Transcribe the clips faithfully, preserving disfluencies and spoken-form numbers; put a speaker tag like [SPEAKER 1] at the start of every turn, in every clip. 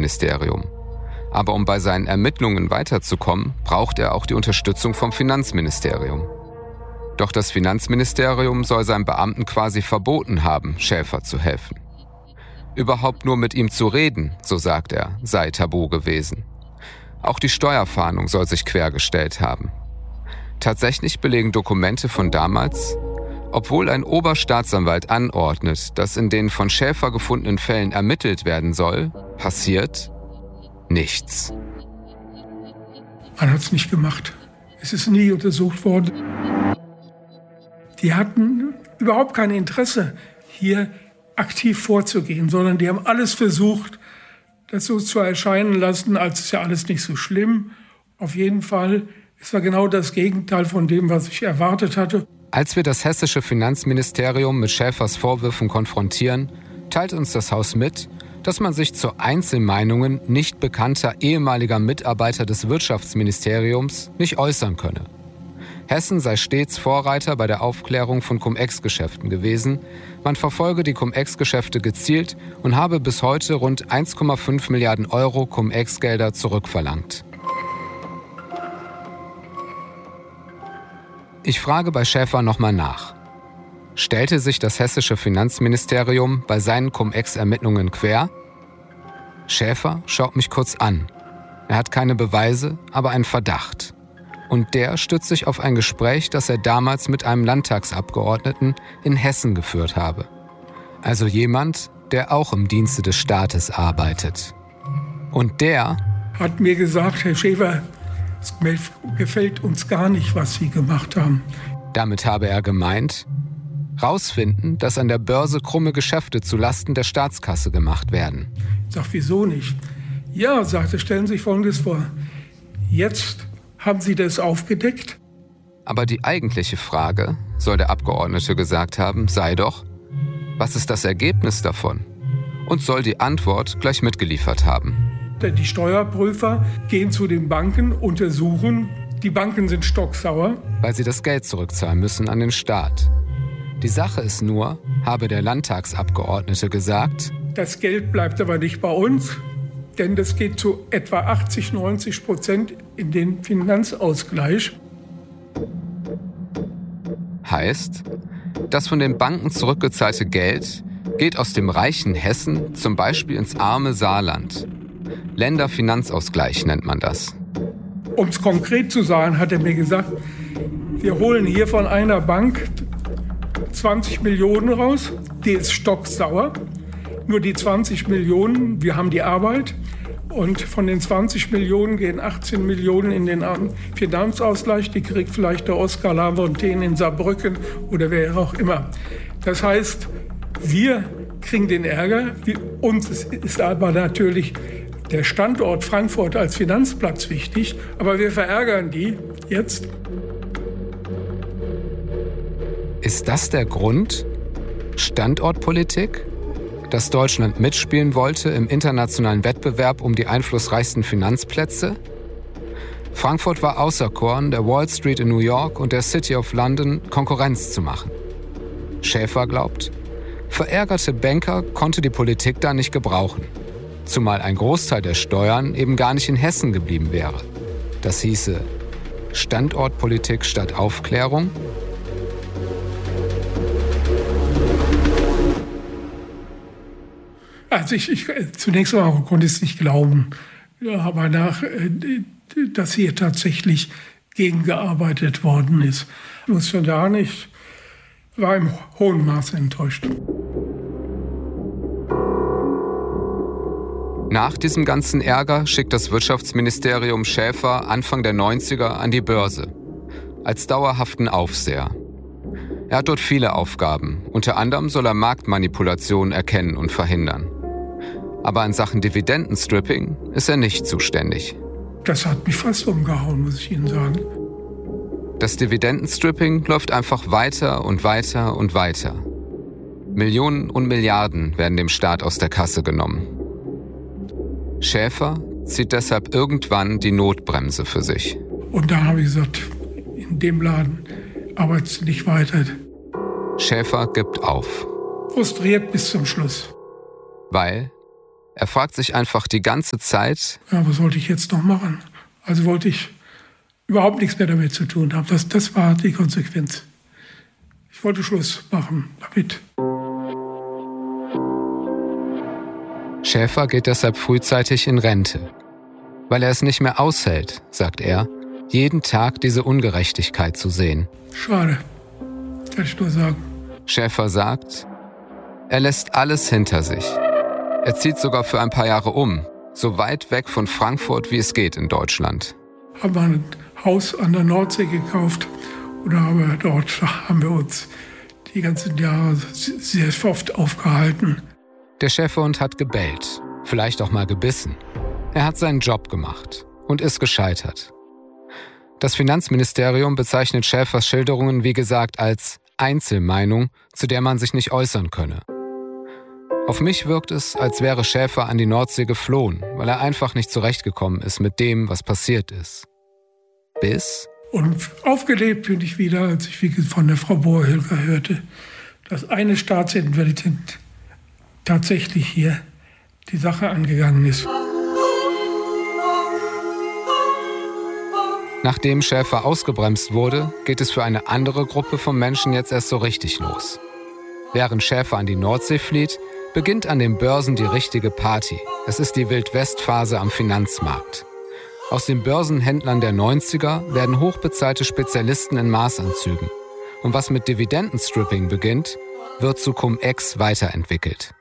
[SPEAKER 1] Wirtschaftsministerium. Aber um bei seinen Ermittlungen weiterzukommen, braucht er auch die Unterstützung vom Finanzministerium. Doch das Finanzministerium soll seinen Beamten quasi verboten haben, Schäfer zu helfen. Überhaupt nur mit ihm zu reden, so sagt er, sei tabu gewesen. Auch die Steuerfahndung soll sich quergestellt haben. Tatsächlich belegen Dokumente von damals, obwohl ein Oberstaatsanwalt anordnet, dass in den von Schäfer gefundenen Fällen ermittelt werden soll, passiert nichts.
[SPEAKER 2] Man hat es nicht gemacht. Es ist nie untersucht worden. Die hatten überhaupt kein Interesse, hier aktiv vorzugehen, sondern die haben alles versucht, das so zu erscheinen lassen, als ist ja alles nicht so schlimm. Auf jeden Fall, es war genau das Gegenteil von dem, was ich erwartet hatte.
[SPEAKER 1] Als wir das hessische Finanzministerium mit Schäfers Vorwürfen konfrontieren, teilt uns das Haus mit, dass man sich zu Einzelmeinungen nicht bekannter ehemaliger Mitarbeiter des Wirtschaftsministeriums nicht äußern könne. Hessen sei stets Vorreiter bei der Aufklärung von Cum-Ex-Geschäften gewesen. Man verfolge die Cum-Ex-Geschäfte gezielt und habe bis heute rund eins Komma fünf Milliarden Euro Cum-Ex-Gelder zurückverlangt. Ich frage bei Schäfer nochmal nach. Stellte sich das hessische Finanzministerium bei seinen Cum-Ex-Ermittlungen quer? Schäfer schaut mich kurz an. Er hat keine Beweise, aber einen Verdacht. Und der stützt sich auf ein Gespräch, das er damals mit einem Landtagsabgeordneten in Hessen geführt habe. Also jemand, der auch im Dienste des Staates arbeitet. Und der
[SPEAKER 2] hat mir gesagt, Herr Schäfer, es gefällt uns gar nicht, was Sie gemacht haben.
[SPEAKER 1] Damit habe er gemeint, rausfinden, dass an der Börse krumme Geschäfte zulasten der Staatskasse gemacht werden.
[SPEAKER 2] Ich sag, wieso nicht? Ja, sagte, stellen Sie sich Folgendes vor. Jetzt haben Sie das aufgedeckt?
[SPEAKER 1] Aber die eigentliche Frage, soll der Abgeordnete gesagt haben, sei doch, was ist das Ergebnis davon? Und soll die Antwort gleich mitgeliefert haben.
[SPEAKER 2] Die Steuerprüfer gehen zu den Banken, untersuchen. Die Banken sind stocksauer.
[SPEAKER 1] Weil sie das Geld zurückzahlen müssen an den Staat. Die Sache ist nur, habe der Landtagsabgeordnete gesagt,
[SPEAKER 2] das Geld bleibt aber nicht bei uns, denn das geht zu etwa achtzig, neunzig Prozent in den Finanzausgleich.
[SPEAKER 1] Heißt, das von den Banken zurückgezahlte Geld geht aus dem reichen Hessen zum Beispiel ins arme Saarland. Länderfinanzausgleich nennt man das.
[SPEAKER 2] Um es konkret zu sagen, hat er mir gesagt, wir holen hier von einer Bank zwanzig Millionen raus, die ist stocksauer. Nur die zwanzig Millionen, wir haben die Arbeit. Und von den zwanzig Millionen gehen achtzehn Millionen in den Finanzausgleich. Die kriegt vielleicht der Oskar Lafontaine in Saarbrücken oder wer auch immer. Das heißt, wir kriegen den Ärger. Uns ist aber natürlich der Standort Frankfurt als Finanzplatz wichtig. Aber wir verärgern die jetzt.
[SPEAKER 1] Ist das der Grund? Standortpolitik? Dass Deutschland mitspielen wollte im internationalen Wettbewerb um die einflussreichsten Finanzplätze? Frankfurt war auserkoren, der Wall Street in New York und der City of London Konkurrenz zu machen. Schäfer glaubt, verärgerte Banker konnte die Politik da nicht gebrauchen. Zumal ein Großteil der Steuern eben gar nicht in Hessen geblieben wäre. Das hieße Standortpolitik statt Aufklärung?
[SPEAKER 2] Also ich, ich zunächst einmal konnte ich es nicht glauben, ja, aber nach, dass hier tatsächlich gegengearbeitet worden ist. Ich muss schon da nicht, war im hohen Maße enttäuscht.
[SPEAKER 1] Nach diesem ganzen Ärger schickt das Wirtschaftsministerium Schäfer Anfang der neunziger an die Börse, als dauerhaften Aufseher. Er hat dort viele Aufgaben, unter anderem soll er Marktmanipulationen erkennen und verhindern. Aber in Sachen Dividendenstripping ist er nicht zuständig.
[SPEAKER 2] Das hat mich fast umgehauen, muss ich Ihnen sagen.
[SPEAKER 1] Das Dividendenstripping läuft einfach weiter und weiter und weiter. Millionen und Milliarden werden dem Staat aus der Kasse genommen. Schäfer zieht deshalb irgendwann die Notbremse für sich.
[SPEAKER 2] Und da habe ich gesagt, in dem Laden arbeitest du nicht weiter.
[SPEAKER 1] Schäfer gibt auf.
[SPEAKER 2] Frustriert bis zum Schluss.
[SPEAKER 1] Weil Er fragt sich einfach die ganze Zeit,
[SPEAKER 2] ja, was sollte ich jetzt noch machen? Also wollte ich überhaupt nichts mehr damit zu tun haben. Das, das war die Konsequenz. Ich wollte Schluss machen damit.
[SPEAKER 1] Schäfer geht deshalb frühzeitig in Rente. Weil er es nicht mehr aushält, sagt er, jeden Tag diese Ungerechtigkeit zu sehen.
[SPEAKER 2] Schade, kann ich nur sagen.
[SPEAKER 1] Schäfer sagt, er lässt alles hinter sich. Er zieht sogar für ein paar Jahre um, so weit weg von Frankfurt, wie es geht in Deutschland.
[SPEAKER 2] Haben wir ein Haus an der Nordsee gekauft und haben dort haben wir uns die ganzen Jahre sehr oft aufgehalten.
[SPEAKER 1] Der Schäferhund hat gebellt, vielleicht auch mal gebissen. Er hat seinen Job gemacht und ist gescheitert. Das Finanzministerium bezeichnet Schäfers Schilderungen, wie gesagt, als Einzelmeinung, zu der man sich nicht äußern könne. Auf mich wirkt es, als wäre Schäfer an die Nordsee geflohen, weil er einfach nicht zurechtgekommen ist mit dem, was passiert ist. Bis...
[SPEAKER 2] Und aufgelebt bin ich wieder, als ich von der Frau Bohrhilger hörte, dass eine Staatsanwältin tatsächlich hier die Sache angegangen ist.
[SPEAKER 1] Nachdem Schäfer ausgebremst wurde, geht es für eine andere Gruppe von Menschen jetzt erst so richtig los. Während Schäfer an die Nordsee flieht, beginnt an den Börsen die richtige Party. Es ist die Wild-West-Phase am Finanzmarkt. Aus den Börsenhändlern der neunziger werden hochbezahlte Spezialisten in Maßanzügen. Und was mit Dividendenstripping beginnt, wird zu Cum-Ex weiterentwickelt.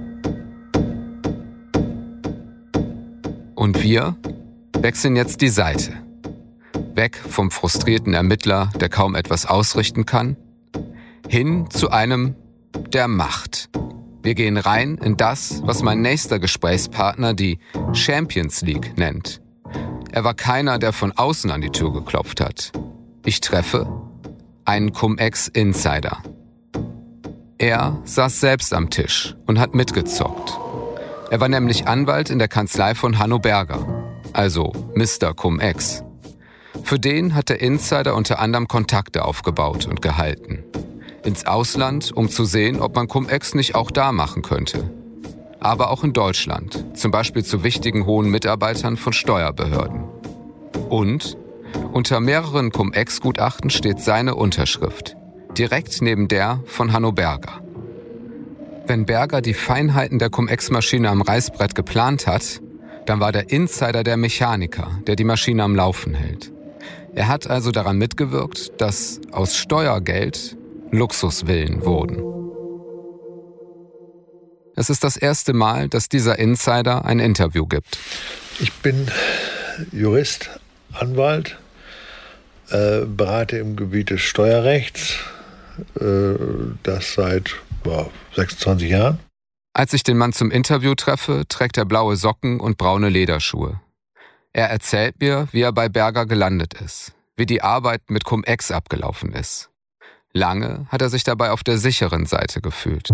[SPEAKER 1] Und wir wechseln jetzt die Seite. Weg vom frustrierten Ermittler, der kaum etwas ausrichten kann, hin zu einem, der macht. Wir gehen rein in das, was mein nächster Gesprächspartner die Champions League nennt. Er war keiner, der von außen an die Tür geklopft hat. Ich treffe einen Cum-Ex-Insider. Er saß selbst am Tisch und hat mitgezockt. Er war nämlich Anwalt in der Kanzlei von Hanno Berger, also Mister Cum-Ex. Für den hat der Insider unter anderem Kontakte aufgebaut und gehalten. Ins Ausland, um zu sehen, ob man Cum-Ex nicht auch da machen könnte. Aber auch in Deutschland, zum Beispiel zu wichtigen hohen Mitarbeitern von Steuerbehörden. Und unter mehreren Cum-Ex-Gutachten steht seine Unterschrift, direkt neben der von Hanno Berger. Wenn Berger die Feinheiten der Cum-Ex-Maschine am Reißbrett geplant hat, dann war der Insider der Mechaniker, der die Maschine am Laufen hält. Er hat also daran mitgewirkt, dass aus Steuergeld Luxusvillen wurden. Es ist das erste Mal, dass dieser Insider ein Interview gibt.
[SPEAKER 3] Ich bin Jurist, Anwalt, äh, berate im Gebiet des Steuerrechts, äh, das seit boah, sechsundzwanzig Jahren.
[SPEAKER 1] Als ich den Mann zum Interview treffe, trägt er blaue Socken und braune Lederschuhe. Er erzählt mir, wie er bei Berger gelandet ist, wie die Arbeit mit Cum-Ex abgelaufen ist. Lange hat er sich dabei auf der sicheren Seite gefühlt.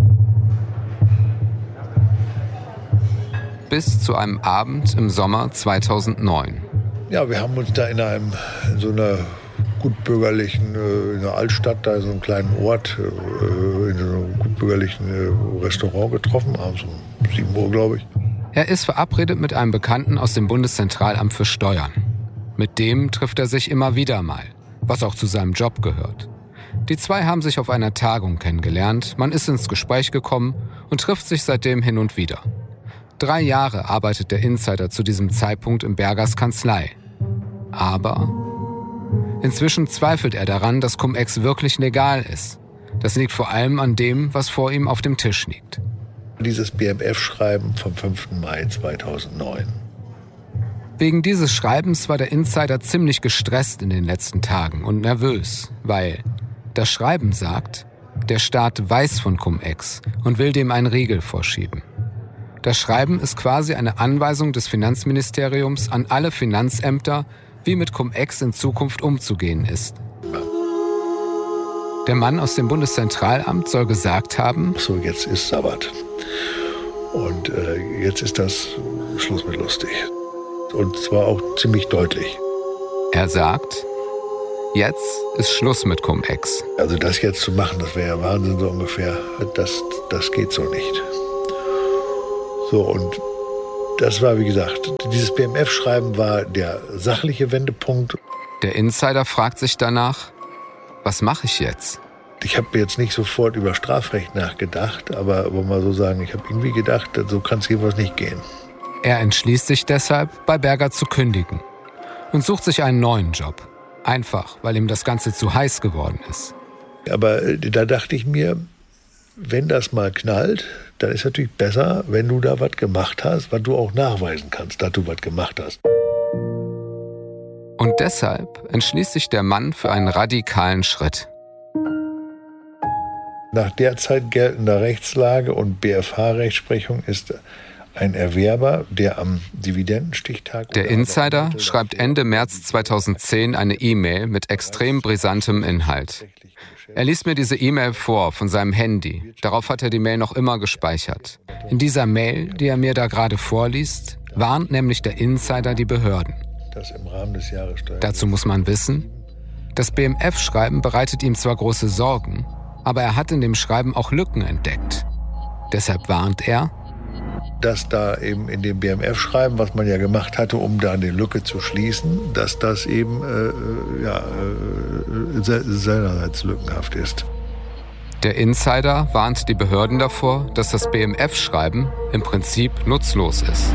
[SPEAKER 1] Bis zu einem Abend im Sommer zweitausendneun.
[SPEAKER 3] Ja, wir haben uns da in einem in so einer gutbürgerlichen, in einer Altstadt, da in so einem kleinen Ort, in so einem gutbürgerlichen Restaurant getroffen, abends um sieben Uhr, glaube ich.
[SPEAKER 1] Er ist verabredet mit einem Bekannten aus dem Bundeszentralamt für Steuern. Mit dem trifft er sich immer wieder mal, was auch zu seinem Job gehört. Die zwei haben sich auf einer Tagung kennengelernt, man ist ins Gespräch gekommen und trifft sich seitdem hin und wieder. Drei Jahre arbeitet der Insider zu diesem Zeitpunkt in Bergers Kanzlei. Aber inzwischen zweifelt er daran, dass Cum-Ex wirklich legal ist. Das liegt vor allem an dem, was vor ihm auf dem Tisch liegt.
[SPEAKER 3] Dieses B M F-Schreiben vom fünften Mai zweitausendneun.
[SPEAKER 1] Wegen dieses Schreibens war der Insider ziemlich gestresst in den letzten Tagen und nervös, weil das Schreiben sagt, der Staat weiß von Cum-Ex und will dem einen Riegel vorschieben. Das Schreiben ist quasi eine Anweisung des Finanzministeriums an alle Finanzämter, wie mit Cum-Ex in Zukunft umzugehen ist. Der Mann aus dem Bundeszentralamt soll gesagt haben:
[SPEAKER 3] So, jetzt ist Sabbat. Und äh, jetzt ist das Schluss mit lustig. Und zwar auch ziemlich deutlich.
[SPEAKER 1] Er sagt, jetzt ist Schluss mit Cum-Ex.
[SPEAKER 3] Also das jetzt zu machen, das wäre ja Wahnsinn so ungefähr. Das, das geht so nicht. So, und Das war, wie gesagt, dieses B M F-Schreiben war der sachliche Wendepunkt.
[SPEAKER 1] Der Insider fragt sich danach, was mache ich jetzt?
[SPEAKER 3] Ich habe jetzt nicht sofort über Strafrecht nachgedacht, aber wollen wir mal so sagen, ich habe irgendwie gedacht, so kann es jedenfalls nicht gehen.
[SPEAKER 1] Er entschließt sich deshalb, bei Berger zu kündigen und sucht sich einen neuen Job. Einfach, weil ihm das Ganze zu heiß geworden ist.
[SPEAKER 3] Aber da dachte ich mir, wenn das mal knallt, dann ist natürlich besser, wenn du da was gemacht hast, was du auch nachweisen kannst, dass du was gemacht hast.
[SPEAKER 1] Und deshalb entschließt sich der Mann für einen radikalen Schritt.
[SPEAKER 3] Nach derzeit geltender Rechtslage und B F H-Rechtsprechung ist ein Erwerber, der am Dividendenstichtag...
[SPEAKER 1] Der Insider schreibt Ende März zweitausendzehn eine E-Mail mit extrem brisantem Inhalt. Er liest mir diese E-Mail vor von seinem Handy. Darauf hat er die Mail noch immer gespeichert. In dieser Mail, die er mir da gerade vorliest, warnt nämlich der Insider die Behörden.
[SPEAKER 3] Das im Rahmen des Jahressteuer-
[SPEAKER 1] Dazu muss man wissen, das B M F-Schreiben bereitet ihm zwar große Sorgen, aber er hat in dem Schreiben auch Lücken entdeckt. Deshalb warnt er,
[SPEAKER 3] dass da eben in dem B M F-Schreiben, was man ja gemacht hatte, um da eine Lücke zu schließen, dass das eben äh, ja, äh, seinerseits lückenhaft ist.
[SPEAKER 1] Der Insider warnt die Behörden davor, dass das B M F-Schreiben im Prinzip nutzlos ist.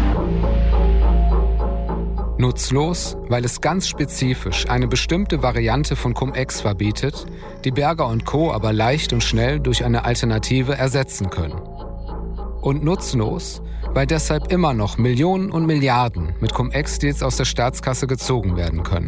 [SPEAKER 1] Nutzlos, weil es ganz spezifisch eine bestimmte Variante von Cum-Ex verbietet, die Berger und Co. aber leicht und schnell durch eine Alternative ersetzen können. Und nutzlos, weil deshalb immer noch Millionen und Milliarden mit Cum-Ex-Deals aus der Staatskasse gezogen werden können.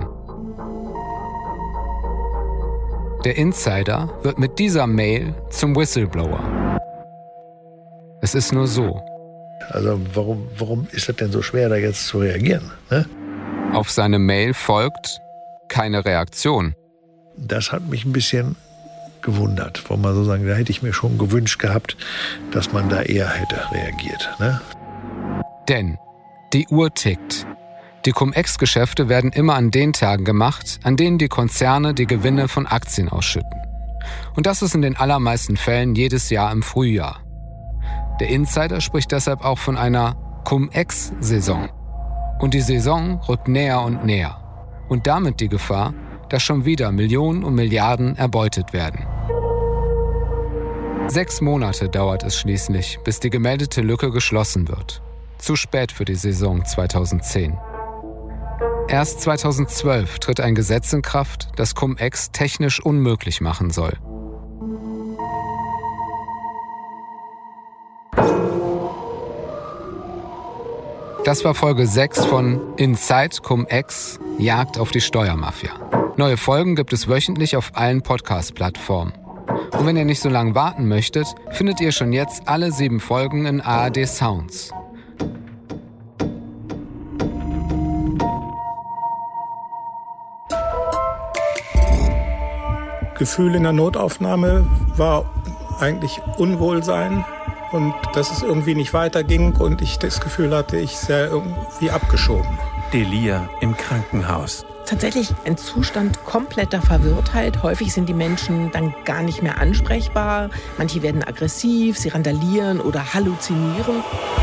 [SPEAKER 1] Der Insider wird mit dieser Mail zum Whistleblower. Es ist nur so.
[SPEAKER 3] Also warum, warum ist das denn so schwer, da jetzt zu reagieren? Ne?
[SPEAKER 1] Auf seine Mail folgt keine Reaktion.
[SPEAKER 3] Das hat mich ein bisschen gewundert, wollen wir so sagen. Da hätte ich mir schon gewünscht gehabt, dass man da eher hätte reagiert. Ne?
[SPEAKER 1] Denn die Uhr tickt. Die Cum-Ex-Geschäfte werden immer an den Tagen gemacht, an denen die Konzerne die Gewinne von Aktien ausschütten. Und das ist in den allermeisten Fällen jedes Jahr im Frühjahr. Der Insider spricht deshalb auch von einer Cum-Ex-Saison. Und die Saison rückt näher und näher. Und damit die Gefahr, dass schon wieder Millionen und Milliarden erbeutet werden. Sechs Monate dauert es schließlich, bis die gemeldete Lücke geschlossen wird. Zu spät für die Saison zweitausendzehn. Erst zweitausendzwölf tritt ein Gesetz in Kraft, das Cum-Ex technisch unmöglich machen soll. Das war Folge sechs von Inside Cum-Ex – Jagd auf die Steuermafia. Neue Folgen gibt es wöchentlich auf allen Podcast-Plattformen. Und wenn ihr nicht so lange warten möchtet, findet ihr schon jetzt alle sieben Folgen in A R D Sounds.
[SPEAKER 4] Gefühl in der Notaufnahme war eigentlich Unwohlsein und dass es irgendwie nicht weiterging und ich das Gefühl hatte, ich sei irgendwie abgeschoben.
[SPEAKER 5] Delia im Krankenhaus.
[SPEAKER 6] Tatsächlich ein Zustand kompletter Verwirrtheit. Häufig sind die Menschen dann gar nicht mehr ansprechbar. Manche werden aggressiv, sie randalieren oder halluzinieren.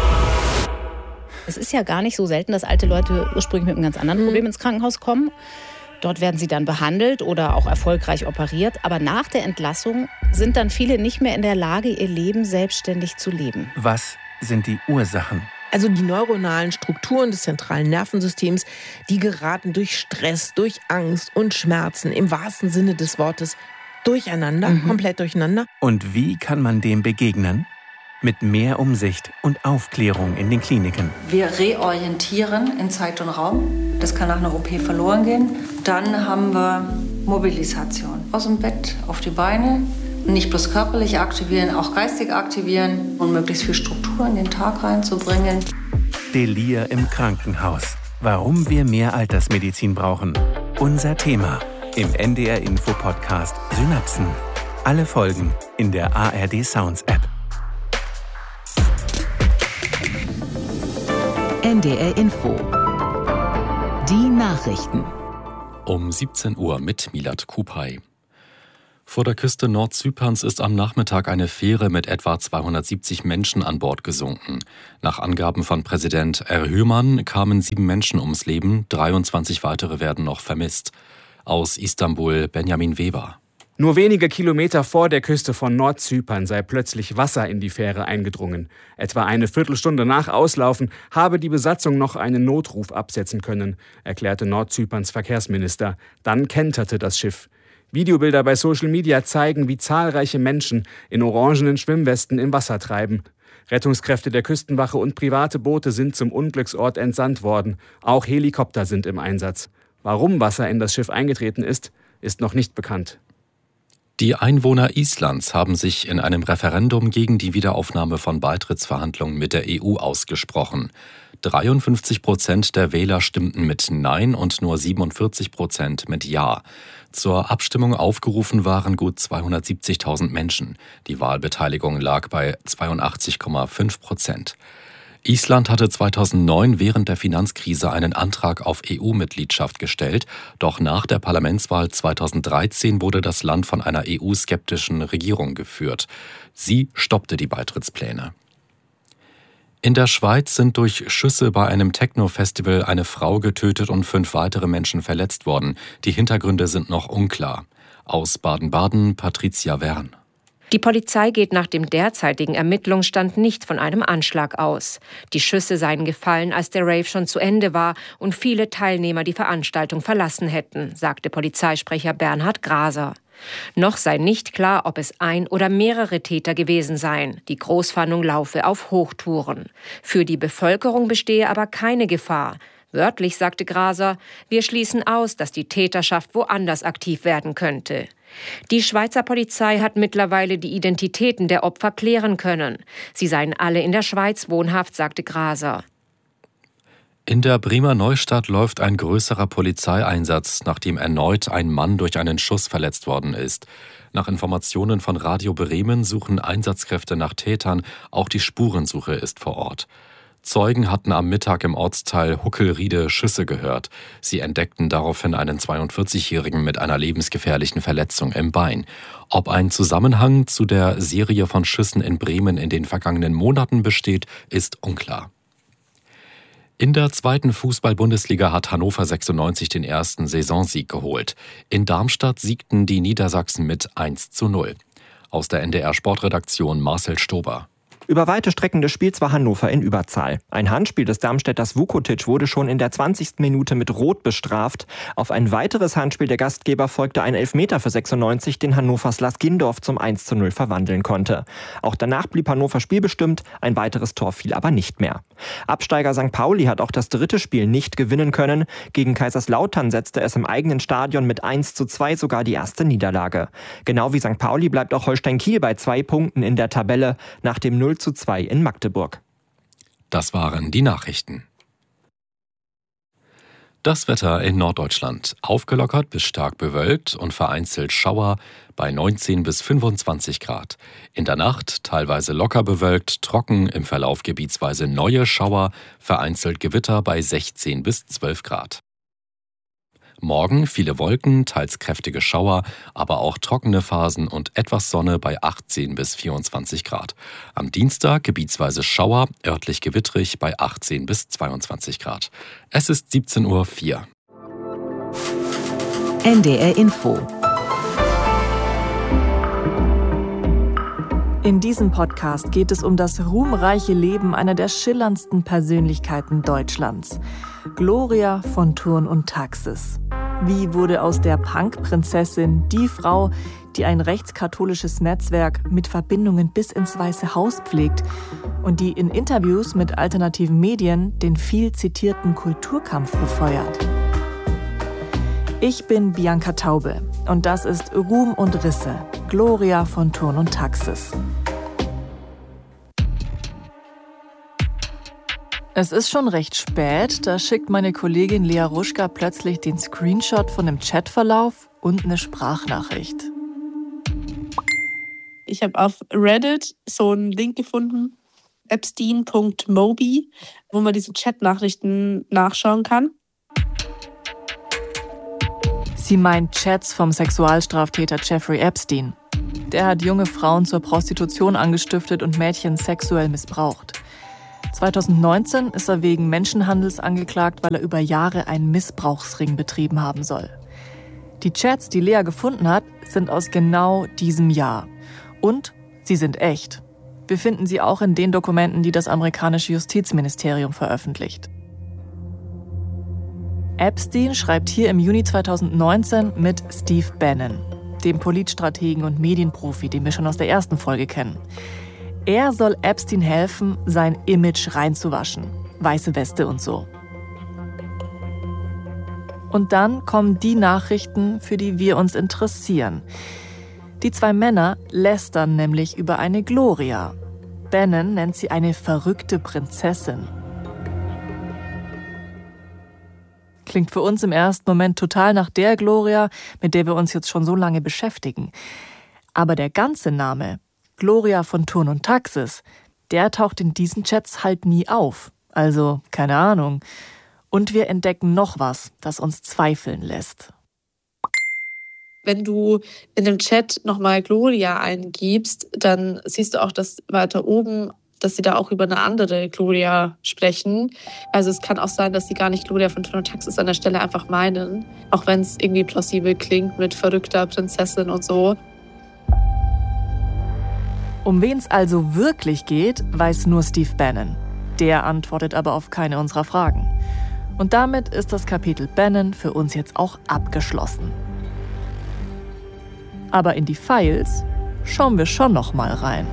[SPEAKER 7] Es ist ja gar nicht so selten, dass alte Leute ursprünglich mit einem ganz anderen Problem ins Krankenhaus kommen. Dort werden sie dann behandelt oder auch erfolgreich operiert. Aber nach der Entlassung sind dann viele nicht mehr in der Lage, ihr Leben selbstständig zu leben.
[SPEAKER 5] Was sind die Ursachen?
[SPEAKER 6] Also die neuronalen Strukturen des zentralen Nervensystems, die geraten durch Stress, durch Angst und Schmerzen im wahrsten Sinne des Wortes durcheinander, mhm. komplett durcheinander.
[SPEAKER 5] Und wie kann man dem begegnen? Mit mehr Umsicht und Aufklärung in den Kliniken.
[SPEAKER 8] Wir reorientieren in Zeit und Raum. Das kann nach einer O P verloren gehen. Dann haben wir Mobilisation. Aus dem Bett auf die Beine. Nicht bloß körperlich aktivieren, auch geistig aktivieren und möglichst viel Struktur in den Tag reinzubringen.
[SPEAKER 5] Delia im Krankenhaus. Warum wir mehr Altersmedizin brauchen. Unser Thema im N D R Info Podcast Synapsen. Alle Folgen in der A R D Sounds App.
[SPEAKER 9] N D R Info. Die Nachrichten.
[SPEAKER 10] Um siebzehn Uhr mit Milad Kupay.
[SPEAKER 9] Vor der Küste Nordzyperns ist am Nachmittag eine Fähre mit etwa zweihundertsiebzig Menschen an Bord gesunken. Nach Angaben von Präsident Erdoğan kamen sieben Menschen ums Leben, dreiundzwanzig weitere werden noch vermisst. Aus Istanbul Benjamin Weber.
[SPEAKER 10] Nur wenige Kilometer vor der Küste von Nordzypern sei plötzlich Wasser in die Fähre eingedrungen. Etwa eine Viertelstunde nach Auslaufen habe die Besatzung noch einen Notruf absetzen können, erklärte Nordzyperns Verkehrsminister. Dann kenterte das Schiff. Videobilder bei Social Media zeigen, wie zahlreiche Menschen in orangenen Schwimmwesten im Wasser treiben. Rettungskräfte der Küstenwache und private Boote sind zum Unglücksort entsandt worden. Auch Helikopter sind im Einsatz. Warum Wasser in das Schiff eingetreten ist, ist noch nicht bekannt.
[SPEAKER 9] Die Einwohner Islands haben sich in einem Referendum gegen die Wiederaufnahme von Beitrittsverhandlungen mit der E U ausgesprochen. dreiundfünfzig Prozent der Wähler stimmten mit Nein und nur siebenundvierzig Prozent mit Ja. Zur Abstimmung aufgerufen waren gut zweihundertsiebzigtausend Menschen. Die Wahlbeteiligung lag bei zweiundachtzig Komma fünf Prozent. Island hatte zweitausendneun während der Finanzkrise einen Antrag auf E U-Mitgliedschaft gestellt, doch nach der Parlamentswahl zweitausenddreizehn wurde das Land von einer E U-skeptischen Regierung geführt. Sie stoppte die Beitrittspläne. In der Schweiz sind durch Schüsse bei einem Techno-Festival eine Frau getötet und fünf weitere Menschen verletzt worden. Die Hintergründe sind noch unklar. Aus Baden-Baden Patricia Wern.
[SPEAKER 11] Die Polizei geht nach dem derzeitigen Ermittlungsstand nicht von einem Anschlag aus. Die Schüsse seien gefallen, als der Rave schon zu Ende war und viele Teilnehmer die Veranstaltung verlassen hätten, sagte Polizeisprecher Bernhard Graser. Noch sei nicht klar, ob es ein oder mehrere Täter gewesen seien. Die Großfahndung laufe auf Hochtouren. Für die Bevölkerung bestehe aber keine Gefahr. Wörtlich sagte Graser, wir schließen aus, dass die Täterschaft woanders aktiv werden könnte. Die Schweizer Polizei hat mittlerweile die Identitäten der Opfer klären können. Sie seien alle in der Schweiz wohnhaft, sagte Graser.
[SPEAKER 9] In der Bremer Neustadt läuft ein größerer Polizeieinsatz, nachdem erneut ein Mann durch einen Schuss verletzt worden ist. Nach Informationen von Radio Bremen suchen Einsatzkräfte nach Tätern, auch die Spurensuche ist vor Ort. Zeugen hatten am Mittag im Ortsteil Huckelriede Schüsse gehört. Sie entdeckten daraufhin einen zweiundvierzigjährigen mit einer lebensgefährlichen Verletzung im Bein. Ob ein Zusammenhang zu der Serie von Schüssen in Bremen in den vergangenen Monaten besteht, ist unklar. In der zweiten Fußball-Bundesliga hat Hannover sechsundneunzig den ersten Saisonsieg geholt. In Darmstadt siegten die Niedersachsen mit eins zu null. Aus der N D R-Sportredaktion Marcel Stober.
[SPEAKER 12] Über weite Strecken des Spiels war Hannover in Überzahl. Ein Handspiel des Darmstädters Vukotic wurde schon in der zwanzigsten Minute mit Rot bestraft. Auf ein weiteres Handspiel der Gastgeber folgte ein Elfmeter für sechsundneunzig, den Hannovers Lars Gindorf zum eins zu null verwandeln konnte. Auch danach blieb Hannover spielbestimmt, ein weiteres Tor fiel aber nicht mehr. Absteiger Sankt Pauli hat auch das dritte Spiel nicht gewinnen können. Gegen Kaiserslautern setzte es im eigenen Stadion mit eins zu zwei sogar die erste Niederlage. Genau wie Sankt Pauli bleibt auch Holstein Kiel bei zwei Punkten in der Tabelle nach dem null zu zwei in Magdeburg.
[SPEAKER 9] Das waren die Nachrichten. Das Wetter in Norddeutschland. Aufgelockert bis stark bewölkt und vereinzelt Schauer bei neunzehn bis fünfundzwanzig Grad. In der Nacht teilweise locker bewölkt, trocken, im Verlauf gebietsweise neue Schauer, vereinzelt Gewitter bei sechzehn bis zwölf Grad. Morgen viele Wolken, teils kräftige Schauer, aber auch trockene Phasen und etwas Sonne bei achtzehn bis vierundzwanzig Grad. Am Dienstag gebietsweise Schauer, örtlich gewittrig bei achtzehn bis zweiundzwanzig Grad. Es ist siebzehn Uhr vier.
[SPEAKER 13] N D R Info. In diesem Podcast geht es um das ruhmreiche Leben einer der schillerndsten Persönlichkeiten Deutschlands, Gloria von Thurn und Taxis. Wie wurde aus der Punk-Prinzessin die Frau, die ein rechtskatholisches Netzwerk mit Verbindungen bis ins Weiße Haus pflegt und die in Interviews mit alternativen Medien den viel zitierten Kulturkampf befeuert? Ich bin Bianca Taube und das ist Ruhm und Risse, Gloria von Thurn und Taxis. Es ist schon recht spät, da schickt meine Kollegin Lea Ruschka plötzlich den Screenshot von dem Chatverlauf und eine Sprachnachricht.
[SPEAKER 14] Ich habe auf Reddit so einen Link gefunden, epstein punkt mobi, wo man diese Chatnachrichten nachschauen kann.
[SPEAKER 13] Sie meint Chats vom Sexualstraftäter Jeffrey Epstein. Der hat junge Frauen zur Prostitution angestiftet und Mädchen sexuell missbraucht. zweitausendneunzehn ist er wegen Menschenhandels angeklagt, weil er über Jahre einen Missbrauchsring betrieben haben soll. Die Chats, die Lea gefunden hat, sind aus genau diesem Jahr. Und sie sind echt. Wir finden sie auch in den Dokumenten, die das amerikanische Justizministerium veröffentlicht. Epstein schreibt hier im Juni zweitausendneunzehn mit Steve Bannon, dem Politstrategen und Medienprofi, den wir schon aus der ersten Folge kennen. Er soll Epstein helfen, sein Image reinzuwaschen. Weiße Weste und so. Und dann kommen die Nachrichten, für die wir uns interessieren. Die zwei Männer lästern nämlich über eine Gloria. Bannon nennt sie eine verrückte Prinzessin. Klingt für uns im ersten Moment total nach der Gloria, mit der wir uns jetzt schon so lange beschäftigen. Aber der ganze Name, Gloria von Thurn und Taxis, der taucht in diesen Chats halt nie auf. Also, keine Ahnung. Und wir entdecken noch was, das uns zweifeln lässt.
[SPEAKER 14] Wenn du in dem Chat nochmal Gloria eingibst, dann siehst du auch, dass weiter oben, dass sie da auch über eine andere Gloria sprechen. Also es kann auch sein, dass sie gar nicht Gloria von Thurn und Taxis an der Stelle einfach meinen. Auch wenn es irgendwie plausibel klingt mit verrückter Prinzessin und so.
[SPEAKER 13] Um wen es also wirklich geht, weiß nur Steve Bannon. Der antwortet aber auf keine unserer Fragen. Und damit ist das Kapitel Bannon für uns jetzt auch abgeschlossen. Aber in die Files schauen wir schon noch mal rein.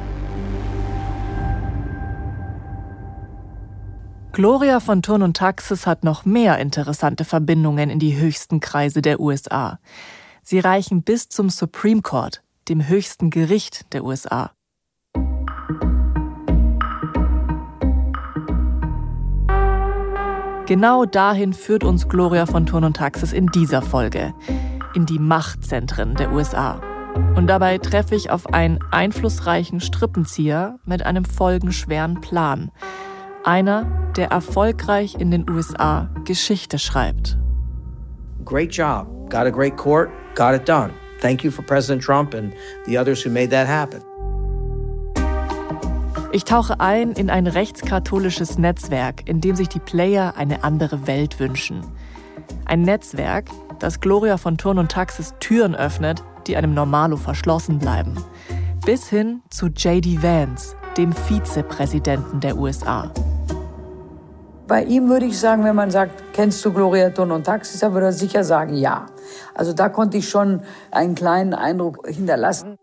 [SPEAKER 13] Gloria von Thurn und Taxis hat noch mehr interessante Verbindungen in die höchsten Kreise der U S A. Sie reichen bis zum Supreme Court, dem höchsten Gericht der U S A. Genau dahin führt uns Gloria von Thurn und Taxis in dieser Folge, in die Machtzentren der U S A. Und dabei treffe ich auf einen einflussreichen Strippenzieher mit einem folgenschweren Plan. Einer, der erfolgreich in den U S A Geschichte schreibt.
[SPEAKER 15] Great job. Got a great court. Got it done. Thank you for President Trump and the others who made that happen.
[SPEAKER 13] Ich tauche ein in ein rechtskatholisches Netzwerk, in dem sich die Player eine andere Welt wünschen. Ein Netzwerk, das Gloria von Thurn und Taxis Türen öffnet, die einem Normalo verschlossen bleiben. Bis hin zu J D Vance, dem Vizepräsidenten der U S A.
[SPEAKER 16] Bei ihm würde ich sagen, wenn man sagt, kennst du Gloria Thurn und Taxis, dann würde er sicher sagen, ja. Also da konnte ich schon einen kleinen Eindruck hinterlassen.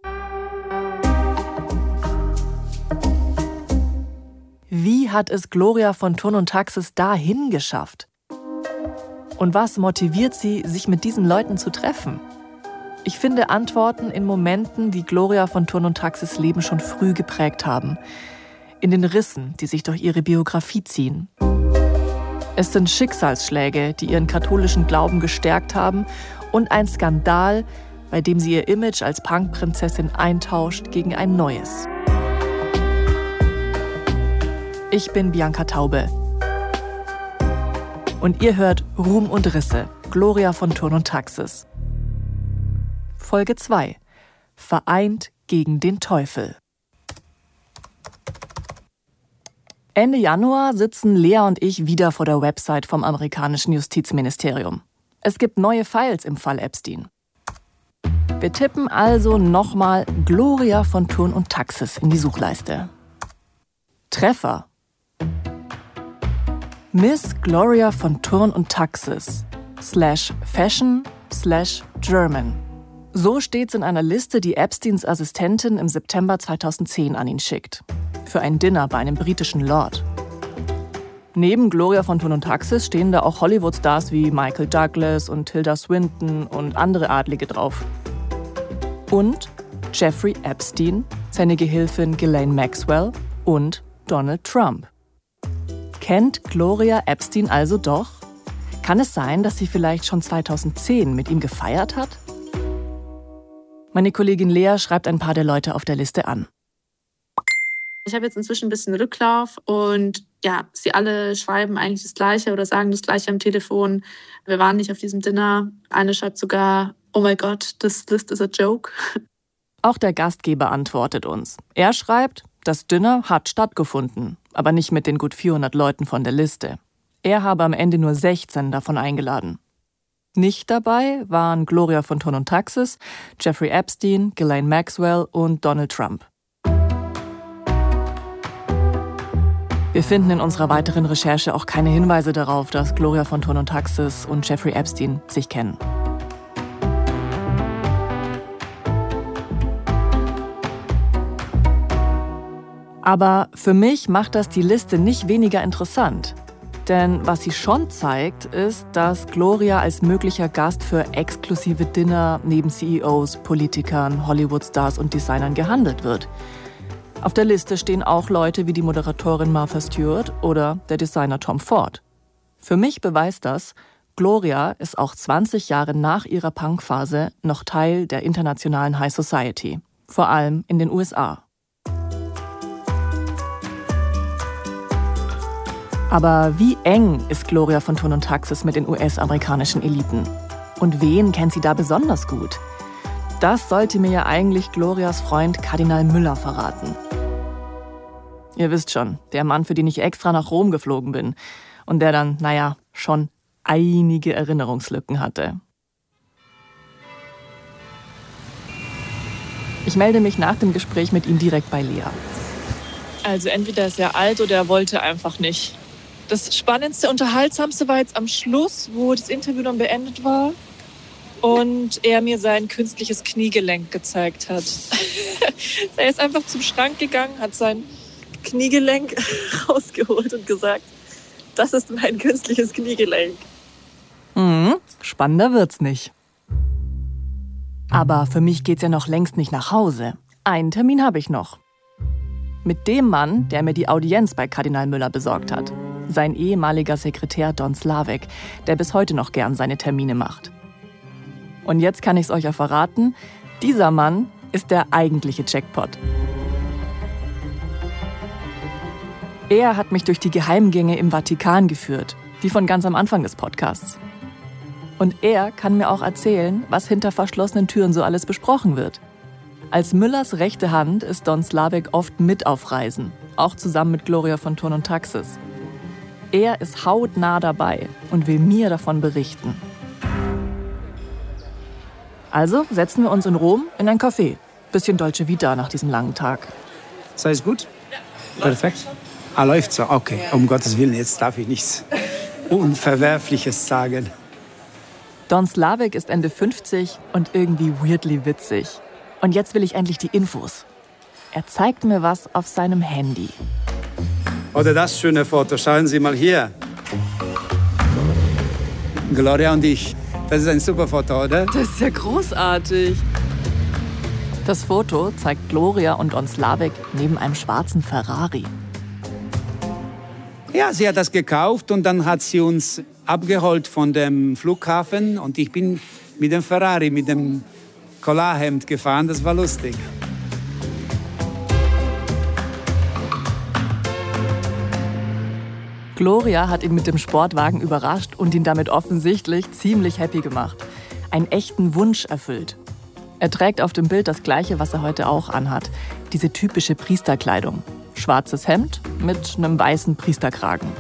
[SPEAKER 13] Wie hat es Gloria von Thurn und Taxis dahin geschafft? Und was motiviert sie, sich mit diesen Leuten zu treffen? Ich finde Antworten in Momenten, die Gloria von Thurn und Taxis Leben schon früh geprägt haben. In den Rissen, die sich durch ihre Biografie ziehen. Es sind Schicksalsschläge, die ihren katholischen Glauben gestärkt haben und ein Skandal, bei dem sie ihr Image als Punkprinzessin eintauscht gegen ein neues. Ich bin Bianca Taube. Und ihr hört Ruhm und Risse, Gloria von Thurn und Taxis. Folge zwei. Vereint gegen den Teufel. Ende Januar sitzen Lea und ich wieder vor der Website vom amerikanischen Justizministerium. Es gibt neue Files im Fall Epstein. Wir tippen also nochmal Gloria von Thurn und Taxis in die Suchleiste. Treffer. Miss Gloria von Thurn und Taxis slash Fashion slash German. So steht's in einer Liste, die Epsteins Assistentin im September zweitausendzehn an ihn schickt. Für ein Dinner bei einem britischen Lord. Neben Gloria von Thurn und Taxis stehen da auch Hollywood-Stars wie Michael Douglas und Tilda Swinton und andere Adlige drauf. Und Jeffrey Epstein, seine Gehilfin Ghislaine Maxwell und Donald Trump. Kennt Gloria Epstein also doch? Kann es sein, dass sie vielleicht schon zweitausendzehn mit ihm gefeiert hat? Meine Kollegin Lea schreibt ein paar der Leute auf der Liste an.
[SPEAKER 14] Ich habe jetzt inzwischen ein bisschen Rücklauf und ja, sie alle schreiben eigentlich das Gleiche oder sagen das Gleiche am Telefon. Wir waren nicht auf diesem Dinner. Eine schreibt sogar, oh my God, this list is a joke.
[SPEAKER 13] Auch der Gastgeber antwortet uns. Er schreibt, das Dinner hat stattgefunden, aber nicht mit den gut vierhundert Leuten von der Liste. Er habe am Ende nur sechzehn davon eingeladen. Nicht dabei waren Gloria von Thurn und Taxis, Jeffrey Epstein, Ghislaine Maxwell und Donald Trump. Wir finden in unserer weiteren Recherche auch keine Hinweise darauf, dass Gloria von Thurn und Taxis und Jeffrey Epstein sich kennen. Aber für mich macht das die Liste nicht weniger interessant. Denn was sie schon zeigt, ist, dass Gloria als möglicher Gast für exklusive Dinner neben C E Os, Politikern, Hollywood-Stars und Designern gehandelt wird. Auf der Liste stehen auch Leute wie die Moderatorin Martha Stewart oder der Designer Tom Ford. Für mich beweist das, Gloria ist auch zwanzig Jahre nach ihrer Punkphase noch Teil der internationalen High Society, vor allem in den U S A. Aber wie eng ist Gloria von Thurn und Taxis mit den U S-amerikanischen Eliten? Und wen kennt sie da besonders gut? Das sollte mir ja eigentlich Glorias Freund Kardinal Müller verraten. Ihr wisst schon, der Mann, für den ich extra nach Rom geflogen bin und der dann, naja, schon einige Erinnerungslücken hatte. Ich melde mich nach dem Gespräch mit ihm direkt bei Lea.
[SPEAKER 17] Also entweder ist er alt oder er wollte einfach nicht. Das Spannendste, Unterhaltsamste war jetzt am Schluss, wo das Interview dann beendet war und er mir sein künstliches Kniegelenk gezeigt hat. Er ist einfach zum Schrank gegangen, hat sein Kniegelenk rausgeholt und gesagt, das ist mein künstliches Kniegelenk.
[SPEAKER 13] Mhm, spannender wird's nicht. Aber für mich geht's ja noch längst nicht nach Hause. Einen Termin habe ich noch. Mit dem Mann, der mir die Audienz bei Kardinal Müller besorgt hat. Sein ehemaliger Sekretär Don Slavek, der bis heute noch gern seine Termine macht. Und jetzt kann ich's euch ja verraten, dieser Mann ist der eigentliche Jackpot. Er hat mich durch die Geheimgänge im Vatikan geführt, die von ganz am Anfang des Podcasts. Und er kann mir auch erzählen, was hinter verschlossenen Türen so alles besprochen wird. Als Müllers rechte Hand ist Don Slavek oft mit auf Reisen, auch zusammen mit Gloria von Thurn und Taxis. Er ist hautnah dabei und will mir davon berichten. Also setzen wir uns in Rom in ein Café. Bisschen Dolce Vita nach diesem langen Tag.
[SPEAKER 18] Ist alles gut? Perfekt. Ah, läuft so. Okay, um Gottes Willen, jetzt darf ich nichts Unverwerfliches sagen.
[SPEAKER 13] Don Slavek ist Ende fünfzig und irgendwie weirdly witzig. Und jetzt will ich endlich die Infos. Er zeigt mir was auf seinem Handy.
[SPEAKER 18] Oder das schöne Foto, schauen Sie mal hier. Gloria und ich. Das ist ein super Foto, oder?
[SPEAKER 13] Das ist ja großartig. Das Foto zeigt Gloria und Don Slavek neben einem schwarzen Ferrari.
[SPEAKER 18] Ja, sie hat das gekauft und dann hat sie uns abgeholt von dem Flughafen. Und ich bin mit dem Ferrari, mit dem Collarhemd gefahren. Das war lustig.
[SPEAKER 13] Gloria hat ihn mit dem Sportwagen überrascht und ihn damit offensichtlich ziemlich happy gemacht. Einen echten Wunsch erfüllt. Er trägt auf dem Bild das Gleiche, was er heute auch anhat. Diese typische Priesterkleidung. Schwarzes Hemd mit einem weißen Priesterkragen.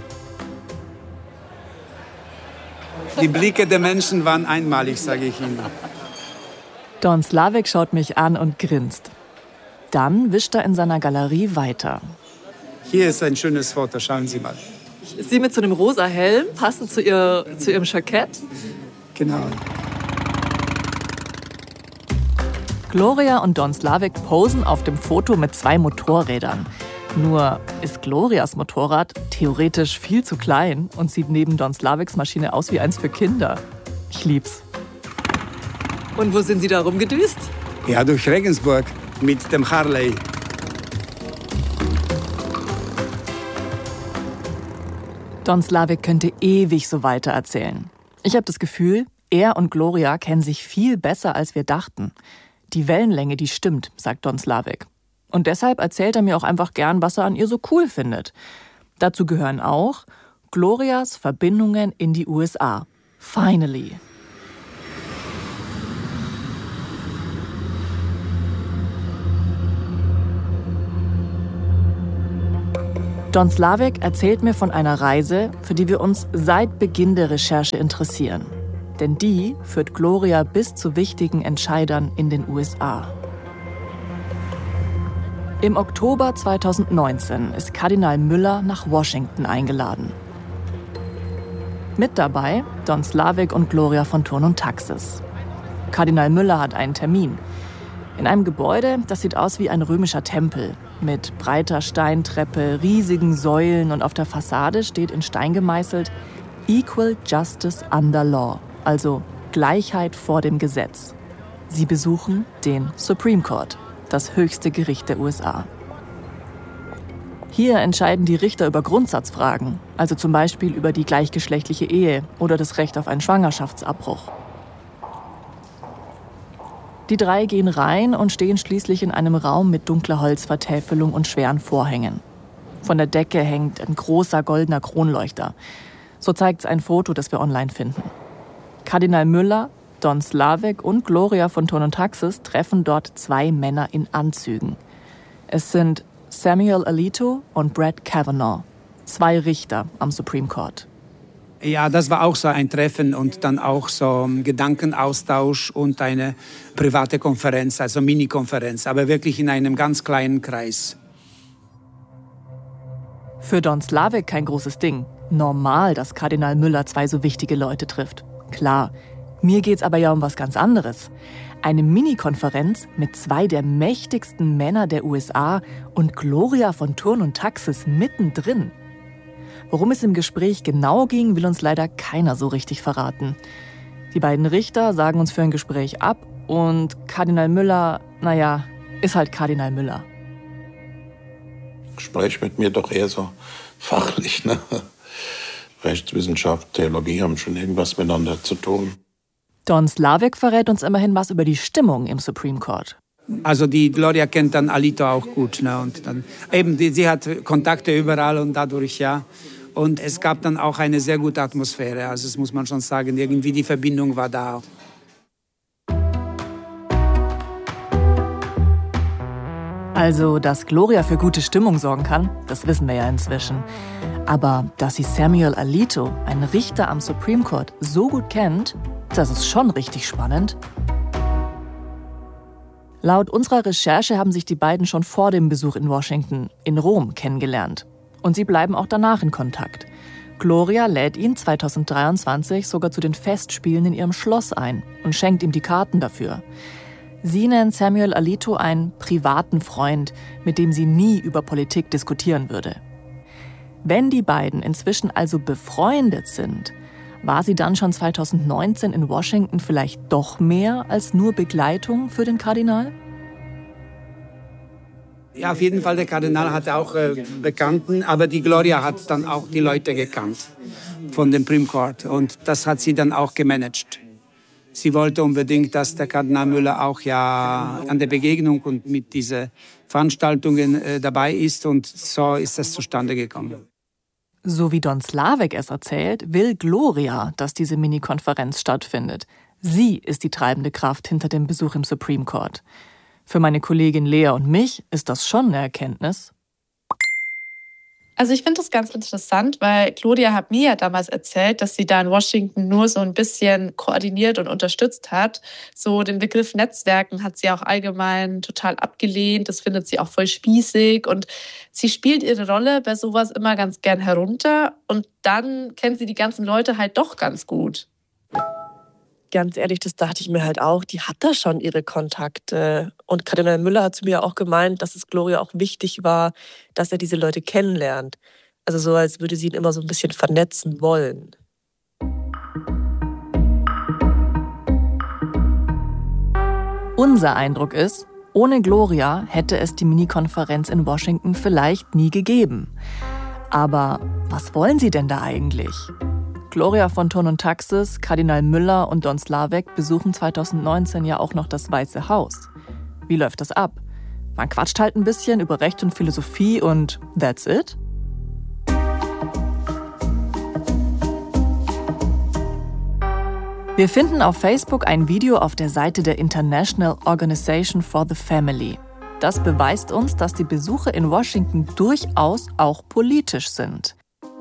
[SPEAKER 18] Die Blicke der Menschen waren einmalig, sage ich Ihnen.
[SPEAKER 13] Don Slavek schaut mich an und grinst. Dann wischt er in seiner Galerie weiter.
[SPEAKER 18] Hier ist ein schönes Foto, schauen Sie mal.
[SPEAKER 13] Sie mit so einem rosa Helm, passend zu, ihr, zu Ihrem Jackett.
[SPEAKER 18] Genau.
[SPEAKER 13] Gloria und Don Slavek posen auf dem Foto mit zwei Motorrädern. Nur ist Glorias Motorrad theoretisch viel zu klein und sieht neben Don Slaveks Maschine aus wie eins für Kinder. Ich lieb's. Und wo sind Sie da rumgedüst?
[SPEAKER 18] Ja, durch Regensburg mit dem Harley.
[SPEAKER 13] Don Slavek könnte ewig so weiter erzählen. Ich habe das Gefühl, er und Gloria kennen sich viel besser, als wir dachten. Die Wellenlänge, die stimmt, sagt Don Slavek. Und deshalb erzählt er mir auch einfach gern, was er an ihr so cool findet. Dazu gehören auch Glorias Verbindungen in die U S A. Finally. Don Slavek erzählt mir von einer Reise, für die wir uns seit Beginn der Recherche interessieren. Denn die führt Gloria bis zu wichtigen Entscheidern in den U S A. Im Oktober zweitausendneunzehn ist Kardinal Müller nach Washington eingeladen. Mit dabei Don Slavek und Gloria von Thurn und Taxis. Kardinal Müller hat einen Termin. In einem Gebäude, das sieht aus wie ein römischer Tempel. Mit breiter Steintreppe, riesigen Säulen und auf der Fassade steht in Stein gemeißelt Equal Justice Under Law, also Gleichheit vor dem Gesetz. Sie besuchen den Supreme Court, das höchste Gericht der U S A. Hier entscheiden die Richter über Grundsatzfragen, also zum Beispiel über die gleichgeschlechtliche Ehe oder das Recht auf einen Schwangerschaftsabbruch. Die drei gehen rein und stehen schließlich in einem Raum mit dunkler Holzvertäfelung und schweren Vorhängen. Von der Decke hängt ein großer goldener Kronleuchter. So zeigt es ein Foto, das wir online finden. Kardinal Müller, Don Slavek und Gloria von Thurn und Taxis treffen dort zwei Männer in Anzügen. Es sind Samuel Alito und Brett Kavanaugh, zwei Richter am Supreme Court.
[SPEAKER 18] Ja, das war auch so ein Treffen und dann auch so ein Gedankenaustausch und eine private Konferenz, also Mini-Konferenz, aber wirklich in einem ganz kleinen Kreis.
[SPEAKER 13] Für Don Slavek kein großes Ding. Normal, dass Kardinal Müller zwei so wichtige Leute trifft. Klar, mir geht's aber ja um was ganz anderes. Eine Mini-Konferenz mit zwei der mächtigsten Männer der U S A und Gloria von Thurn und Taxis mittendrin. Worum es im Gespräch genau ging, will uns leider keiner so richtig verraten. Die beiden Richter sagen uns für ein Gespräch ab und Kardinal Müller, naja, ist halt Kardinal Müller.
[SPEAKER 19] Gespräch mit mir doch eher so fachlich, ne? Rechtswissenschaft, Theologie haben schon irgendwas miteinander zu tun.
[SPEAKER 13] Don Slavek verrät uns immerhin was über die Stimmung im Supreme Court.
[SPEAKER 18] Also die Gloria kennt dann Alito auch gut, ne? Und dann eben die, sie hat Kontakte überall und dadurch ja. Und es gab dann auch eine sehr gute Atmosphäre. Also das muss man schon sagen, irgendwie die Verbindung war da.
[SPEAKER 13] Also, dass Gloria für gute Stimmung sorgen kann, das wissen wir ja inzwischen. Aber dass sie Samuel Alito, einen Richter am Supreme Court, so gut kennt, das ist schon richtig spannend. Laut unserer Recherche haben sich die beiden schon vor dem Besuch in Washington, in Rom, kennengelernt. Und sie bleiben auch danach in Kontakt. Gloria lädt ihn zweitausenddreiundzwanzig sogar zu den Festspielen in ihrem Schloss ein und schenkt ihm die Karten dafür. Sie nennt Samuel Alito einen privaten Freund, mit dem sie nie über Politik diskutieren würde. Wenn die beiden inzwischen also befreundet sind, war sie dann schon zweitausendneunzehn in Washington vielleicht doch mehr als nur Begleitung für den Kardinal?
[SPEAKER 18] Ja, auf jeden Fall, der Kardinal hatte auch äh, Bekannten, aber die Gloria hat dann auch die Leute gekannt von dem Supreme Court und das hat sie dann auch gemanagt. Sie wollte unbedingt, dass der Kardinal Müller auch ja an der Begegnung und mit diesen Veranstaltungen äh, dabei ist und so ist das zustande gekommen.
[SPEAKER 13] So wie Don Slavek es erzählt, will Gloria, dass diese Mini-Konferenz stattfindet. Sie ist die treibende Kraft hinter dem Besuch im Supreme Court. Für meine Kollegin Lea und mich ist das schon eine Erkenntnis.
[SPEAKER 14] Also ich finde das ganz interessant, weil Claudia hat mir ja damals erzählt, dass sie da in Washington nur so ein bisschen koordiniert und unterstützt hat. So den Begriff Netzwerken hat sie auch allgemein total abgelehnt. Das findet sie auch voll spießig und sie spielt ihre Rolle bei sowas immer ganz gern herunter und dann kennt sie die ganzen Leute halt doch ganz gut.
[SPEAKER 20] Ganz ehrlich, das dachte ich mir halt auch, die hat da schon ihre Kontakte. Und Kardinal Müller hat zu mir auch gemeint, dass es Gloria auch wichtig war, dass er diese Leute kennenlernt. Also so, als würde sie ihn immer so ein bisschen vernetzen wollen.
[SPEAKER 13] Unser Eindruck ist, ohne Gloria hätte es die Mini-Konferenz in Washington vielleicht nie gegeben. Aber was wollen sie denn da eigentlich? Gloria von Thurn und Taxis, Kardinal Müller und Don Slavek besuchen zweitausendneunzehn ja auch noch das Weiße Haus. Wie läuft das ab? Man quatscht halt ein bisschen über Recht und Philosophie und that's it? Wir finden auf Facebook ein Video auf der Seite der International Organization for the Family. Das beweist uns, dass die Besuche in Washington durchaus auch politisch sind.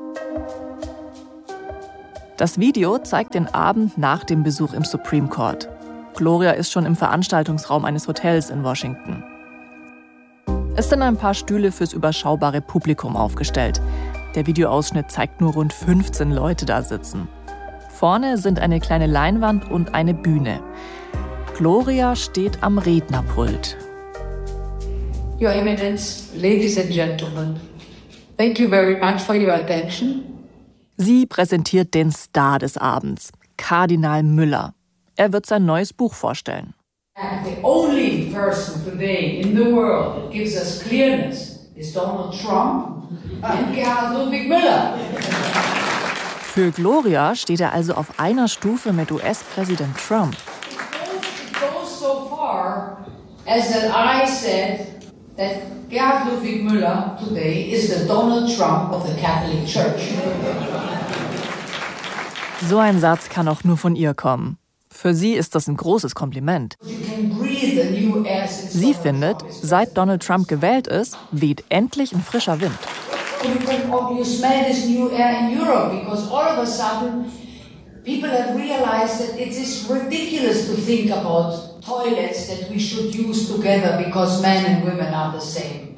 [SPEAKER 13] Das Video zeigt den Abend nach dem Besuch im Supreme Court. Gloria ist schon im Veranstaltungsraum eines Hotels in Washington. Es sind ein paar Stühle fürs überschaubare Publikum aufgestellt. Der Videoausschnitt zeigt nur rund fünfzehn Leute da sitzen. Vorne sind eine kleine Leinwand und eine Bühne. Gloria steht am Rednerpult.
[SPEAKER 21] Your Eminence, ladies and gentlemen, thank you very much for your attention.
[SPEAKER 13] Sie präsentiert den Star des Abends, Kardinal Müller. Er wird sein neues Buch vorstellen.
[SPEAKER 21] The only person today in the world that gives us clearness is Donald Trump and Gerhard Ludwig Müller.
[SPEAKER 13] Für Gloria steht er also auf einer Stufe mit U S-Präsident Trump.
[SPEAKER 21] It goes so far as that I said that Gerhard Ludwig Müller today is the Donald Trump of the Catholic Church.
[SPEAKER 13] So ein Satz kann auch nur von ihr kommen. Für sie ist das ein großes Kompliment. Sie findet, seit Donald Trump gewählt ist, weht endlich ein frischer Wind.
[SPEAKER 21] You can you smell this new air in Europe because all of a sudden people have realized that it is ridiculous to think about toilets that we should use together because men and women are the same.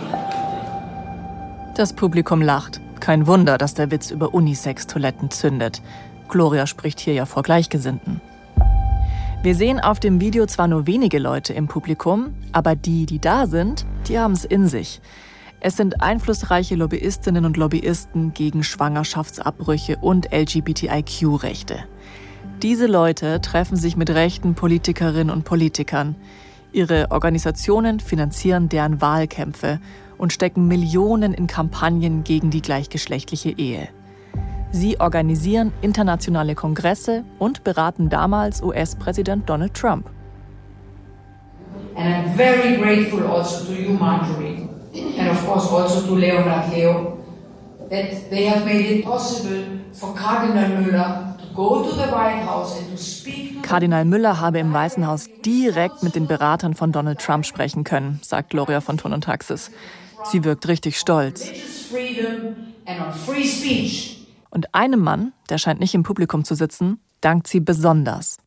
[SPEAKER 13] Das Publikum lacht. Kein Wunder, dass der Witz über Unisex-Toiletten zündet. Gloria spricht hier ja vor Gleichgesinnten. Wir sehen auf dem Video zwar nur wenige Leute im Publikum, aber die, die da sind, die haben es in sich. Es sind einflussreiche Lobbyistinnen und Lobbyisten gegen Schwangerschaftsabbrüche und L G B T I Q-Rechte. Diese Leute treffen sich mit rechten Politikerinnen und Politikern. Ihre Organisationen finanzieren deren Wahlkämpfe und stecken Millionen in Kampagnen gegen die gleichgeschlechtliche Ehe. Sie organisieren internationale Kongresse und beraten damals U S-Präsident Donald Trump.
[SPEAKER 21] And I'm very grateful also to you, Marjorie, and of course also to Leonard Leo, that they have made it possible for Kardinal Müller to go to the White House and to speak to
[SPEAKER 13] Kardinal Müller habe im Weißen Haus direkt mit den Beratern von Donald Trump sprechen können, sagt Gloria von Thurn und Taxis. Sie wirkt richtig stolz.
[SPEAKER 21] freedom and on free speech.
[SPEAKER 13] Und einem Mann, der scheint nicht im Publikum zu sitzen, dankt sie besonders.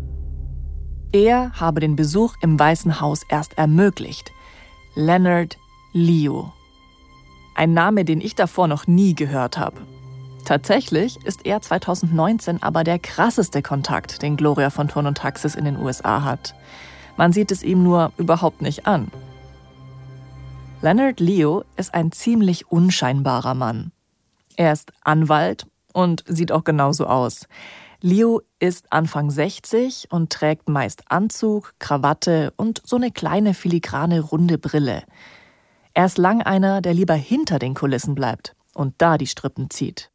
[SPEAKER 13] Er habe den Besuch im Weißen Haus erst ermöglicht. Leonard Leo. Ein Name, den ich davor noch nie gehört habe. Tatsächlich ist er zweitausendneunzehn aber der krasseste Kontakt, den Gloria von Thurn und Taxis in den U S A hat. Man sieht es ihm nur überhaupt nicht an. Leonard Leo ist ein ziemlich unscheinbarer Mann. Er ist Anwalt und sieht auch genauso aus. Leo ist Anfang sechzig und trägt meist Anzug, Krawatte und so eine kleine filigrane runde Brille. Er ist lang einer, der lieber hinter den Kulissen bleibt und da die Strippen zieht.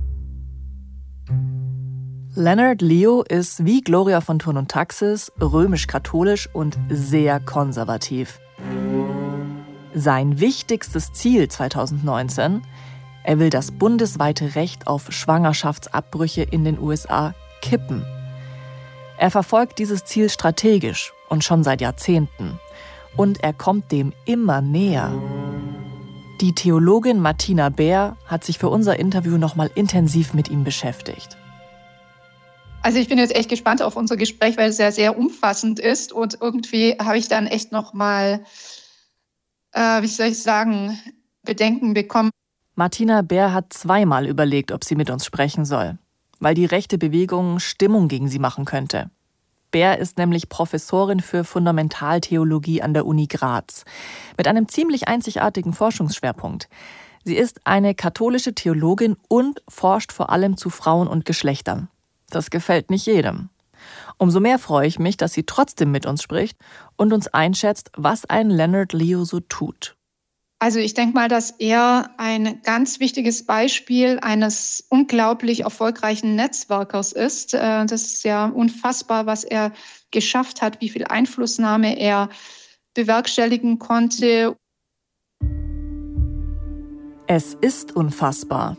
[SPEAKER 13] Leonard Leo ist wie Gloria von Thurn und Taxis römisch-katholisch und sehr konservativ. Sein wichtigstes Ziel zweitausendneunzehn: Er will das bundesweite Recht auf Schwangerschaftsabbrüche in den U S A kippen. Er verfolgt dieses Ziel strategisch und schon seit Jahrzehnten. Und er kommt dem immer näher. Die Theologin Martina Beer hat sich für unser Interview nochmal intensiv mit ihm beschäftigt.
[SPEAKER 22] Also ich bin jetzt echt gespannt auf unser Gespräch, weil es ja sehr umfassend ist. Und irgendwie habe ich dann echt nochmal, äh, wie soll ich sagen, Bedenken bekommen.
[SPEAKER 13] Martina Beer hat zweimal überlegt, ob sie mit uns sprechen soll, weil die rechte Bewegung Stimmung gegen sie machen könnte. Beer ist nämlich Professorin für Fundamentaltheologie an der Uni Graz, mit einem ziemlich einzigartigen Forschungsschwerpunkt. Sie ist eine katholische Theologin und forscht vor allem zu Frauen und Geschlechtern. Das gefällt nicht jedem. Umso mehr freue ich mich, dass sie trotzdem mit uns spricht und uns einschätzt, was ein Leonard Leo so tut.
[SPEAKER 22] Also ich denke mal, dass er ein ganz wichtiges Beispiel eines unglaublich erfolgreichen Netzwerkers ist. Das ist ja unfassbar, was er geschafft hat, wie viel Einflussnahme er bewerkstelligen konnte.
[SPEAKER 13] Es ist unfassbar.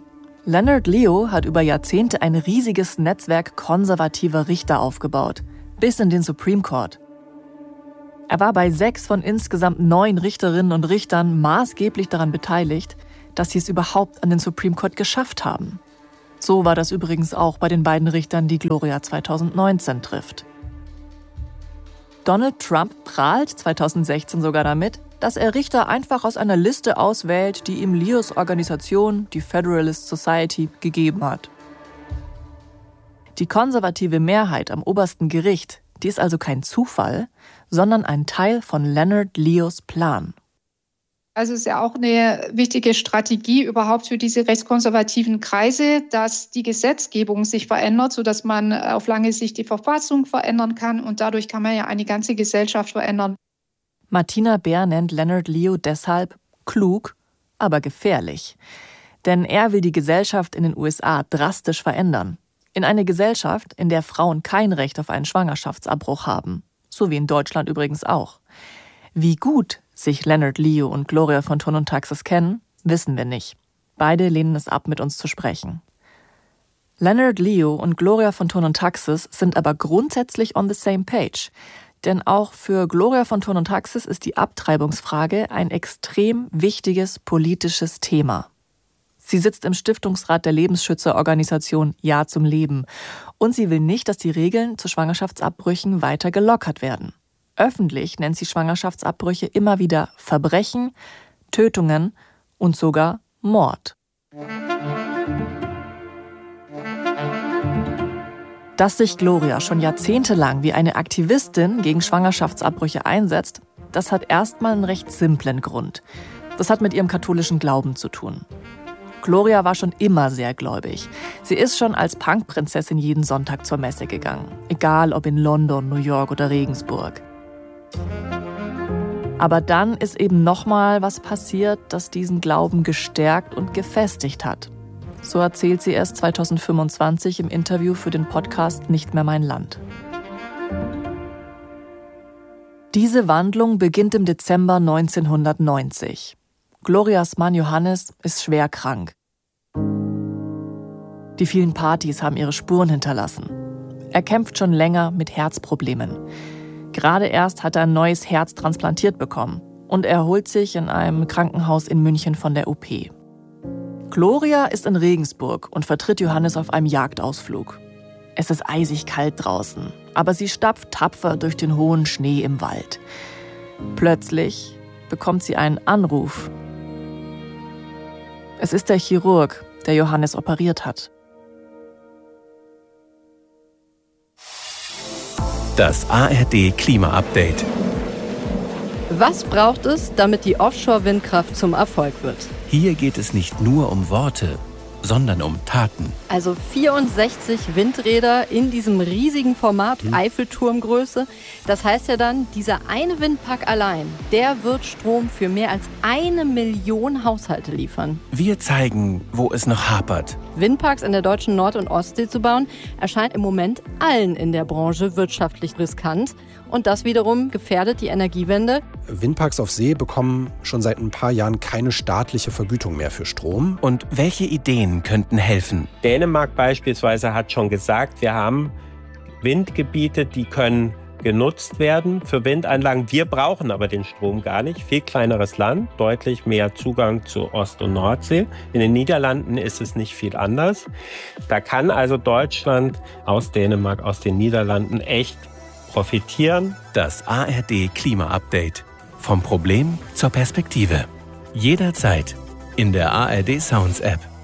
[SPEAKER 13] Leonard Leo hat über Jahrzehnte ein riesiges Netzwerk konservativer Richter aufgebaut, bis in den Supreme Court. Er war bei sechs von insgesamt neun Richterinnen und Richtern maßgeblich daran beteiligt, dass sie es überhaupt an den Supreme Court geschafft haben. So war das übrigens auch bei den beiden Richtern, die Gloria zweitausendneunzehn trifft. Donald Trump prahlt zweitausendsechzehn sogar damit, dass er Richter einfach aus einer Liste auswählt, die ihm Leos Organisation, die Federalist Society, gegeben hat. Die konservative Mehrheit am obersten Gericht, die ist also kein Zufall, sondern ein Teil von Leonard Leos Plan.
[SPEAKER 22] Also es ist ja auch eine wichtige Strategie überhaupt für diese rechtskonservativen Kreise, dass die Gesetzgebung sich verändert, sodass man auf lange Sicht die Verfassung verändern kann und dadurch kann man ja eine ganze Gesellschaft verändern.
[SPEAKER 13] Martina Beer nennt Leonard Leo deshalb klug, aber gefährlich. Denn er will die Gesellschaft in den U S A drastisch verändern. In eine Gesellschaft, in der Frauen kein Recht auf einen Schwangerschaftsabbruch haben. So wie in Deutschland übrigens auch. Wie gut sich Leonard Leo und Gloria von Thurn und Taxis kennen, wissen wir nicht. Beide lehnen es ab, mit uns zu sprechen. Leonard Leo und Gloria von Thurn und Taxis sind aber grundsätzlich on the same page. Denn auch für Gloria von Thurn und Taxis ist die Abtreibungsfrage ein extrem wichtiges politisches Thema. Sie sitzt im Stiftungsrat der Lebensschützerorganisation Ja zum Leben. Und sie will nicht, dass die Regeln zu Schwangerschaftsabbrüchen weiter gelockert werden. Öffentlich nennt sie Schwangerschaftsabbrüche immer wieder Verbrechen, Tötungen und sogar Mord. Dass sich Gloria schon jahrzehntelang wie eine Aktivistin gegen Schwangerschaftsabbrüche einsetzt, das hat erstmal einen recht simplen Grund. Das hat mit ihrem katholischen Glauben zu tun. Gloria war schon immer sehr gläubig. Sie ist schon als Punkprinzessin jeden Sonntag zur Messe gegangen. Egal ob in London, New York oder Regensburg. Aber dann ist eben nochmal was passiert, das diesen Glauben gestärkt und gefestigt hat. So erzählt sie es zweitausendfünfundzwanzig im Interview für den Podcast Nicht mehr mein Land. Diese Wandlung beginnt im Dezember neunzehnhundertneunzig. Glorias Mann Johannes ist schwer krank. Die vielen Partys haben ihre Spuren hinterlassen. Er kämpft schon länger mit Herzproblemen. Gerade erst hat er ein neues Herz transplantiert bekommen und erholt sich in einem Krankenhaus in München von der O P. Gloria ist in Regensburg und vertritt Johannes auf einem Jagdausflug. Es ist eisig kalt draußen, aber sie stapft tapfer durch den hohen Schnee im Wald. Plötzlich bekommt sie einen Anruf. Es ist der Chirurg, der Johannes operiert hat.
[SPEAKER 5] Das A R D Klima-Update.
[SPEAKER 2] Was braucht es, damit die Offshore-Windkraft zum Erfolg wird?
[SPEAKER 5] Hier geht es nicht nur um Worte, sondern um Taten.
[SPEAKER 2] Also vierundsechzig Windräder in diesem riesigen Format, hm. Eiffelturmgröße. Das heißt ja dann, dieser eine Windpark allein, der wird Strom für mehr als eine Million Haushalte liefern.
[SPEAKER 5] Wir zeigen, wo es noch hapert.
[SPEAKER 2] Windparks in der deutschen Nord- und Ostsee zu bauen, erscheint im Moment allen in der Branche wirtschaftlich riskant. Und das wiederum gefährdet die Energiewende.
[SPEAKER 3] Windparks auf See bekommen schon seit ein paar Jahren keine staatliche Vergütung mehr für Strom.
[SPEAKER 5] Und welche Ideen könnten helfen?
[SPEAKER 23] Dänemark beispielsweise hat schon gesagt, wir haben Windgebiete, die können genutzt werden für Windanlagen. Wir brauchen aber den Strom gar nicht. Viel kleineres Land, deutlich mehr Zugang zu Ost- und Nordsee. In den Niederlanden ist es nicht viel anders. Da kann also Deutschland aus Dänemark, aus den Niederlanden echt profitieren.
[SPEAKER 5] Das A R D Klima-Update. Vom Problem zur Perspektive. Jederzeit in der A R D Sounds App.